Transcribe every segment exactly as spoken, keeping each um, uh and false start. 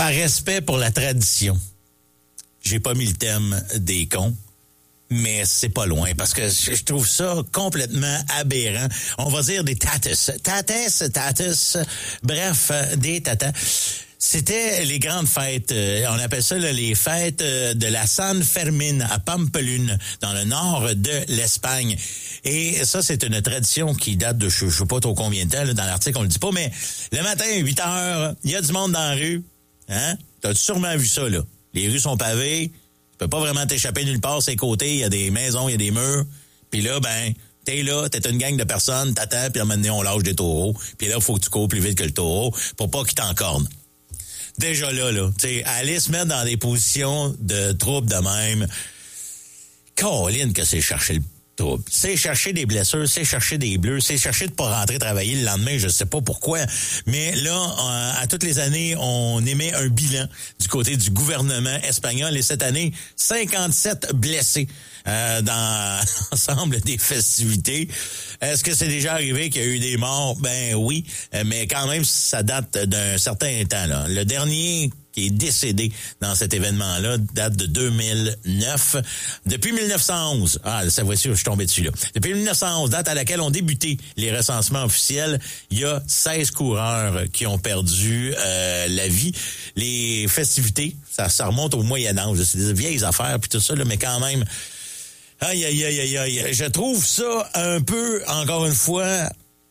par respect pour la tradition, j'ai pas mis le thème des cons, mais c'est pas loin, parce que je trouve ça complètement aberrant. On va dire des tatas. Tatas, tatas, bref, des tatas. C'était les grandes fêtes, euh, on appelle ça là, les fêtes euh, de la San Fermin à Pampelune, dans le nord de l'Espagne. Et ça, c'est une tradition qui date de je, je sais pas trop combien de temps, là, dans l'article on le dit pas, mais le matin, huit heures, il y a du monde dans la rue. Hein? T'as sûrement vu ça, là. Les rues sont pavées, tu peux pas vraiment t'échapper nulle part, ses côtés, il y a des maisons, il y a des murs. Puis là, ben, t'es là, t'es une gang de personnes, t'attends, puis à un moment donné, on lâche des taureaux. Puis là, il faut que tu cours plus vite que le taureau pour pas qu'il t'encorne. Déjà là, là, tu sais, aller se mettre dans des positions de trouble de même, Caroline que c'est chercher le trouble. C'est chercher des blessures, c'est chercher des bleus, c'est chercher de pas rentrer travailler le lendemain, je sais pas pourquoi. Mais là, euh, à toutes les années, on émet un bilan du côté du gouvernement espagnol et cette année, cinquante-sept blessés euh, dans l'ensemble des festivités. Est-ce que c'est déjà arrivé qu'il y a eu des morts? Ben oui, mais quand même, ça date d'un certain temps, là. Le dernier qui est décédé dans cet événement-là date de deux mille neuf. Depuis mille neuf cent onze, ah, ça voici, je suis tombé dessus, là. Depuis mille neuf cent onze, date à laquelle ont débuté les recensements officiels, il y a seize coureurs qui ont perdu euh, la vie. Les festivités, ça, ça remonte au Moyen-Âge, c'est des vieilles affaires, puis tout ça, là, mais quand même, aïe, aïe, aïe, aïe, aïe, je trouve ça un peu, encore une fois,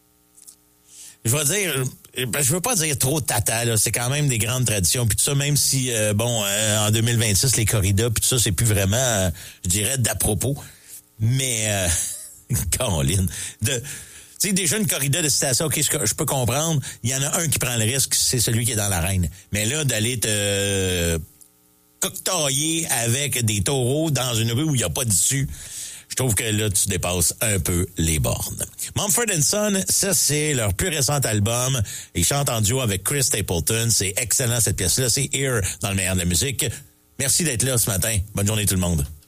je vais dire... Ben, je veux pas dire trop tata, là. C'est quand même des grandes traditions. Puis tout ça, même si, euh, bon, euh, en deux mille vingt-six, les corridas, puis tout ça, c'est plus vraiment, euh, je dirais, d'à propos. Mais, euh, Caroline, de... Tu sais, déjà, une corrida de citation, OK, je, je peux comprendre. Il y en a un qui prend le risque, c'est celui qui est dans l'arène. Mais là, d'aller te euh, coctailler avec des taureaux dans une rue où il n'y a pas d'issue, je trouve que là, tu dépasses un peu les bornes. Mumford and Son, ça, c'est leur plus récent album. Ils chantent en duo avec Chris Stapleton. C'est excellent, cette pièce-là. C'est Here, dans le meilleur de la musique. Merci d'être là ce matin. Bonne journée tout le monde.